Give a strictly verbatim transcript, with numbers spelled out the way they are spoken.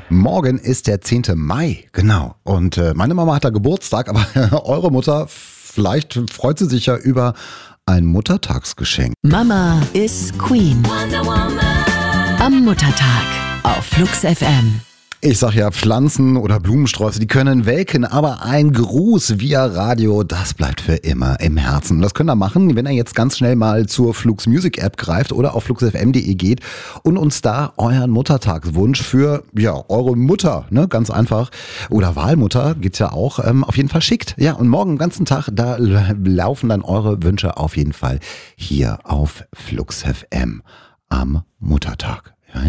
Morgen ist der zehnte Mai, genau. Und äh, meine Mama hat da Geburtstag, aber eure Mutter, vielleicht freut sie sich ja über ein Muttertagsgeschenk. Mama ist Queen. Am Muttertag auf Flux F M. Ich sag ja, Pflanzen oder Blumensträuße, die können welken, aber ein Gruß via Radio, das bleibt für immer im Herzen. Und das könnt ihr machen, wenn ihr jetzt ganz schnell mal zur Flux Music App greift oder auf flux f m punkt d e geht und uns da euren Muttertagswunsch für, ja, eure Mutter, ne, ganz einfach, oder Wahlmutter, geht's ja auch, ähm, auf jeden Fall schickt. Ja, und morgen den ganzen Tag, da laufen dann eure Wünsche auf jeden Fall hier auf Flux F M am Muttertag.